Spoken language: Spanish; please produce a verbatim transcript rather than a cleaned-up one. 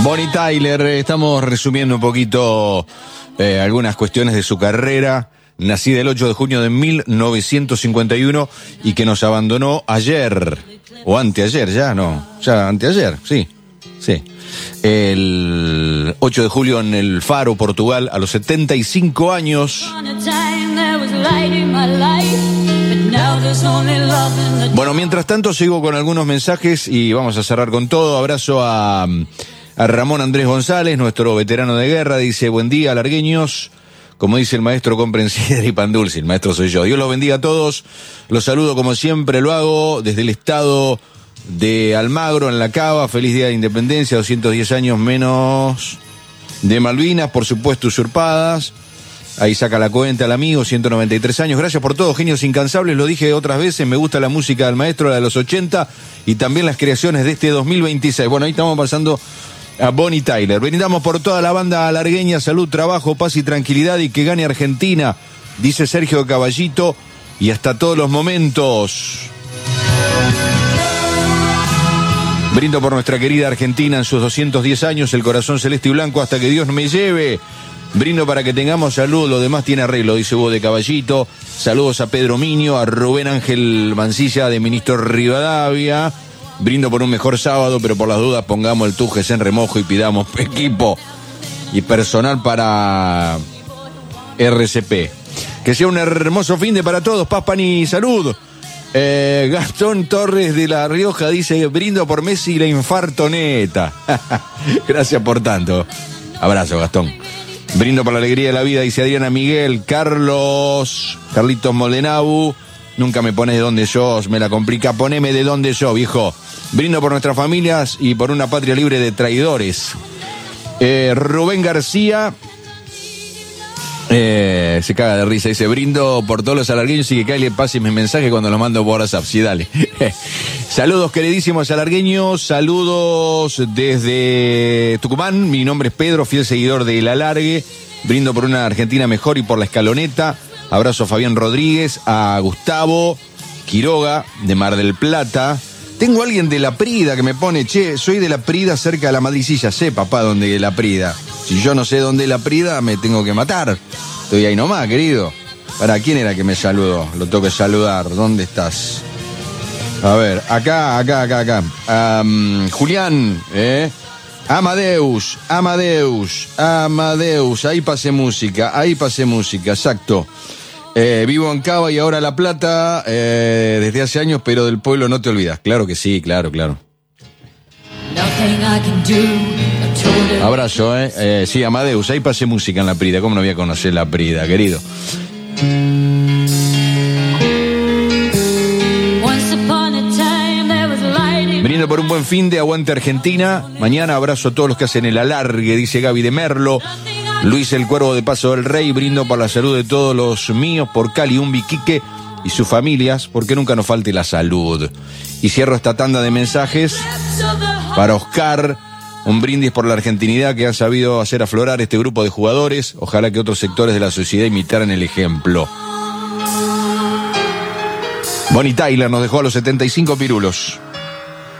Bonnie Tyler, estamos resumiendo un poquito eh, algunas cuestiones de su carrera. Nacida el ocho de junio de mil novecientos cincuenta y uno y que nos abandonó ayer, o anteayer, ya no, ya anteayer, sí, sí. El ocho de julio en el Faro, Portugal, a los setenta y cinco años. Bueno, mientras tanto sigo con algunos mensajes y vamos a cerrar con todo. Abrazo a, a Ramón Andrés González, nuestro veterano de guerra. Dice, buen día, largueños. Como dice el maestro, compren sidra y pan dulce. El maestro soy yo. Dios los bendiga a todos. Los saludo como siempre lo hago desde el estado de Almagro, en La Cava. Feliz día de independencia, doscientos diez años menos de Malvinas, por supuesto usurpadas. Ahí saca la cuenta el amigo, ciento noventa y tres años. Gracias por todo, genios incansables. Lo dije otras veces, me gusta la música del maestro, la de los ochenta, y también las creaciones de este dos mil veintiséis. Bueno, ahí estamos pasando a Bonnie Tyler. Brindamos por toda la banda largueña, salud, trabajo, paz y tranquilidad, y que gane Argentina, dice Sergio Caballito, y hasta todos los momentos. Brindo por nuestra querida Argentina en sus doscientos diez años, el corazón celeste y blanco hasta que Dios me lleve. Brindo para que tengamos salud, lo demás tiene arreglo, dice Hugo de Caballito. Saludos a Pedro Miño, a Rubén Ángel Mancilla de Ministro Rivadavia. Brindo por un mejor sábado, pero por las dudas pongamos el Tujes en remojo y pidamos equipo y personal para R C P. Que sea un hermoso fin de para todos, paz, pan y salud. Eh, Gastón Torres de La Rioja dice, brindo por Messi y la infartoneta. Gracias por tanto. Abrazo, Gastón. Brindo por la alegría de la vida, dice Adriana Miguel. Carlos, Carlitos Moldenabu. Nunca me pones de donde sos, me la complica. Poneme de donde yo, viejo. Brindo por nuestras familias y por una patria libre de traidores. Eh, Rubén García eh, se caga de risa, dice, brindo por todos los alargueños y que Kyle le pase mis mensajes cuando los mando por WhatsApp. Sí, dale. Saludos, queridísimos alargueños, saludos desde Tucumán. Mi nombre es Pedro, fiel seguidor de El Alargue. Brindo por una Argentina mejor y por la escaloneta. Abrazo a Fabián Rodríguez, a Gustavo Quiroga de Mar del Plata. Tengo a alguien de La Prida que me pone, che, soy de La Prida cerca de la Madricilla. Sé, papá, dónde es La Prida. Si yo no sé dónde es La Prida, me tengo que matar. Estoy ahí nomás, querido. ¿Para quién era que me saludó? Lo tengo que saludar. ¿Dónde estás? A ver, acá, acá, acá, acá. Um, Julián, ¿eh? Amadeus, Amadeus, Amadeus. Ahí pasé música, ahí pasé música, exacto. Eh, vivo en Cava y ahora La Plata, eh, desde hace años, pero del pueblo no te olvidas. Claro que sí, claro, claro. Abrazo, eh. eh sí, Amadeus, ahí pasé música en La Prida. ¿Cómo no voy a conocer La Prida, querido? Brindo por un buen fin de aguante Argentina. Mañana abrazo a todos los que hacen El Alargue, dice Gaby de Merlo. Luis el Cuervo de Paso del Rey, brindo por la salud de todos los míos, por Cali, Umbi, Quique y sus familias, porque nunca nos falte la salud. Y cierro esta tanda de mensajes para Oscar, un brindis por la argentinidad que ha sabido hacer aflorar este grupo de jugadores. Ojalá que otros sectores de la sociedad imitaran el ejemplo. Bonnie Tyler nos dejó a los setenta y cinco pirulos.